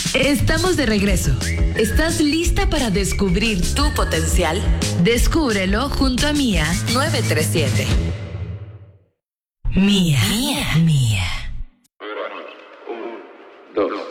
Estamos de regreso. ¿Estás lista para descubrir tu potencial? Descúbrelo junto a Mía 937. Mía. 1, 2.